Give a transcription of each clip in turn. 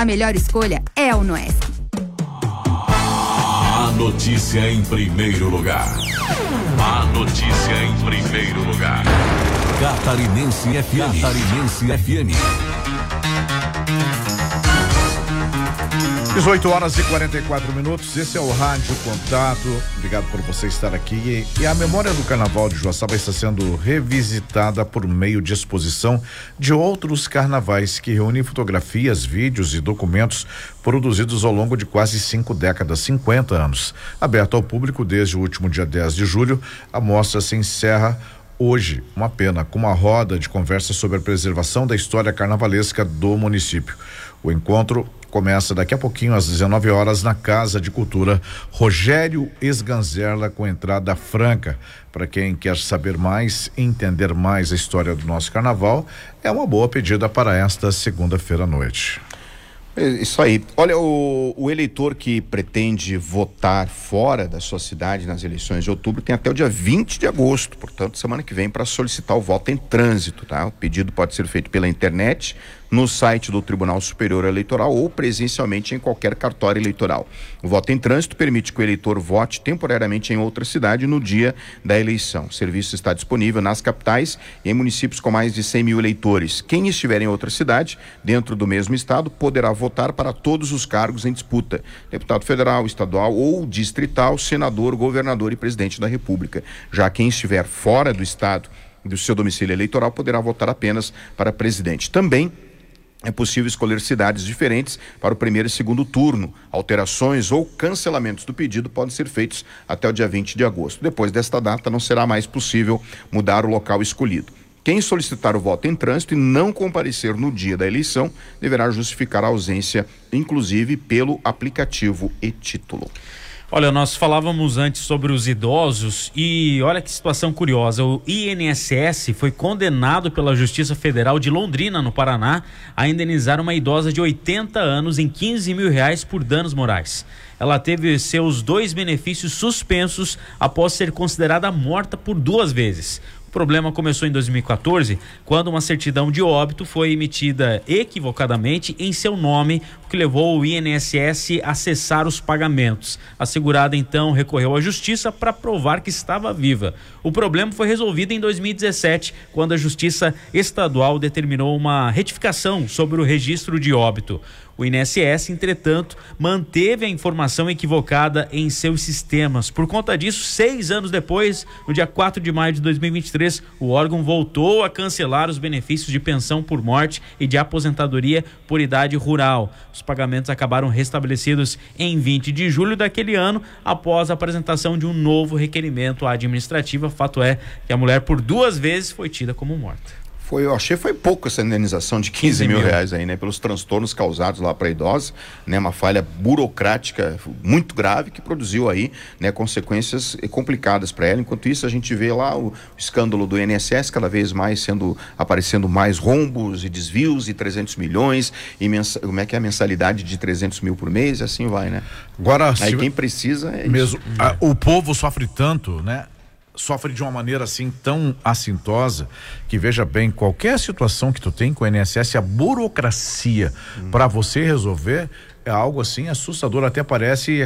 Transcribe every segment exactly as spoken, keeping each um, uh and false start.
A melhor escolha é a Unoesc. A notícia em primeiro lugar. A notícia em primeiro lugar. Catarinense F M. Catarinense F M. dezoito horas e quarenta e quatro minutos, esse é o Rádio Contato. Obrigado por você estar aqui. E a memória do Carnaval de Joaçaba está sendo revisitada por meio de exposição de outros carnavais que reúnem fotografias, vídeos e documentos produzidos ao longo de quase cinco décadas, cinquenta anos. Aberto ao público desde o último dia dez de julho, a mostra se encerra hoje, uma pena, com uma roda de conversa sobre a preservação da história carnavalesca do município. O encontro começa daqui a pouquinho às dezenove horas na Casa de Cultura Rogério Esganzerla, com entrada franca. Para quem quer saber mais, entender mais a história do nosso carnaval, é uma boa pedida para esta segunda-feira à noite. Isso aí. Olha, o, o eleitor que pretende votar fora da sua cidade nas eleições de outubro tem até o dia vinte de agosto, portanto, semana que vem, para solicitar o voto em trânsito, tá? O pedido pode ser feito pela internet, no site do Tribunal Superior Eleitoral ou presencialmente em qualquer cartório eleitoral. O voto em trânsito permite que o eleitor vote temporariamente em outra cidade no dia da eleição. O serviço está disponível nas capitais e em municípios com mais de cem mil eleitores. Quem estiver em outra cidade, dentro do mesmo estado, poderá votar para todos os cargos em disputa: deputado federal, estadual ou distrital, senador, governador e presidente da República. Já quem estiver fora do estado do seu domicílio eleitoral poderá votar apenas para presidente. Também é possível escolher cidades diferentes para o primeiro e segundo turno. Alterações ou cancelamentos do pedido podem ser feitos até o dia vinte de agosto. Depois desta data, não será mais possível mudar o local escolhido. Quem solicitar o voto em trânsito e não comparecer no dia da eleição deverá justificar a ausência, inclusive pelo aplicativo e-título. Olha, nós falávamos antes sobre os idosos e olha que situação curiosa. O I N S S foi condenado pela Justiça Federal de Londrina, no Paraná, a indenizar uma idosa de oitenta anos em quinze mil reais por danos morais. Ela teve seus dois benefícios suspensos após ser considerada morta por duas vezes. O problema começou em dois mil e quatorze, quando uma certidão de óbito foi emitida equivocadamente em seu nome, o que levou o I N S S a cessar os pagamentos. A segurada então recorreu à justiça para provar que estava viva. O problema foi resolvido em dois mil e dezessete, quando a Justiça Estadual determinou uma retificação sobre o registro de óbito. O I N S S, entretanto, manteve a informação equivocada em seus sistemas. Por conta disso, seis anos depois, no dia quatro de maio de dois mil e vinte e três, o órgão voltou a cancelar os benefícios de pensão por morte e de aposentadoria por idade rural. Os pagamentos acabaram restabelecidos em vinte de julho daquele ano, após a apresentação de um novo requerimento administrativo. Fato é que a mulher, por duas vezes, foi tida como morta. Foi, eu achei foi pouco essa indenização de quinze mil reais aí, né? Pelos transtornos causados lá para a idosa, né? Uma falha burocrática muito grave que produziu aí, né? Consequências complicadas para ela. Enquanto isso, a gente vê lá o, o escândalo do I N S S cada vez mais sendo, aparecendo mais rombos e desvios e trezentos milhões e mensa, como é que é a mensalidade de trezentos mil por mês e assim vai, né? Agora, aí quem precisa é mesmo, isso. A, o povo sofre tanto, né? Sofre de uma maneira assim tão assintosa que, veja bem, qualquer situação que tu tem com o I N S S, a burocracia hum. para você resolver é algo assim assustador. Até parece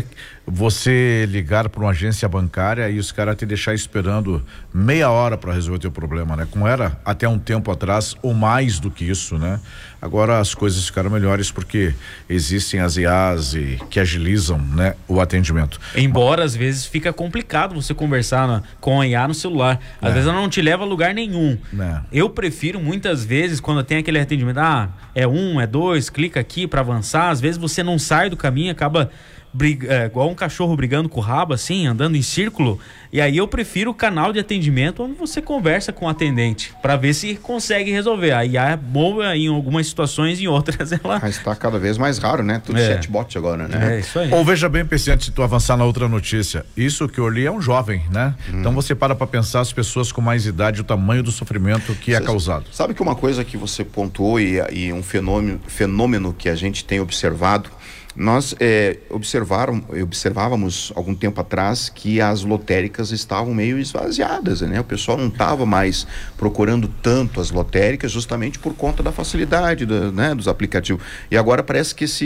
você ligar para uma agência bancária e os caras te deixar esperando meia hora para resolver o teu problema, né? Como era até um tempo atrás, ou mais do que isso, né? Agora as coisas ficaram melhores porque existem as I As e, que agilizam, né, o atendimento. Embora às vezes fica complicado você conversar na, com a I A no celular. Às é. vezes ela não te leva a lugar nenhum. É. Eu prefiro muitas vezes, quando tem aquele atendimento, ah, é um, é dois, clica aqui para avançar. Às vezes você não sai do caminho, acaba briga, é, igual um cachorro brigando com o rabo, assim, andando em círculo. E aí eu prefiro o canal de atendimento onde você conversa com o atendente para ver se consegue resolver. A I A é boa em algumas situações, em outras ela... Mas está cada vez mais raro, né? Tudo é. chatbot agora, né? É isso aí. Ou veja bem, P C, antes de tu avançar na outra notícia, isso que eu li é um jovem, né? Hum. Então você para para pensar as pessoas com mais idade, o tamanho do sofrimento que Cê, é causado. Sabe que uma coisa que você pontuou e, e um fenômeno, fenômeno que a gente tem observado, nós é, observaram, observávamos algum tempo atrás que as lotéricas estavam meio esvaziadas, né? O pessoal não estava mais procurando tanto as lotéricas justamente por conta da facilidade do, né, dos aplicativos. E agora parece que esse